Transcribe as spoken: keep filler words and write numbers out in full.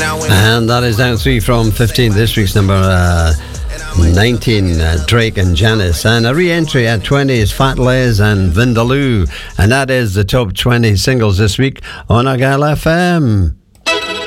And that is down three from fifteen. This week's number uh, nineteen, uh, Drake and Janice. And a re-entry at twenty is Fat Les and Vindaloo. And that is the top twenty singles this week on Argyle F M.